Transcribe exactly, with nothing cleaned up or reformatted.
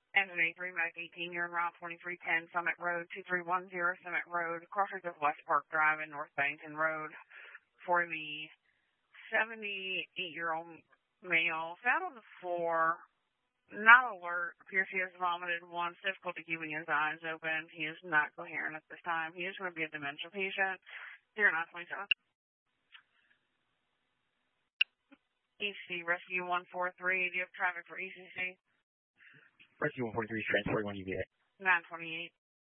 Engine eighty-three, Mac eighteen, you're in route twenty-three ten, Summit Road, two three one zero Summit Road, crossings of West Park Drive and North Bennington Road for the seventy-eight-year-old male, found on the floor, not alert, appears he has vomited once, difficulty keeping his eyes open. He is not coherent at this time. He is going to be a dementia patient. zero nine twenty-seven. E C, Rescue one four three, do you have traffic for E C C? Rescue one forty-three, transport one U V A. nine twenty-eight.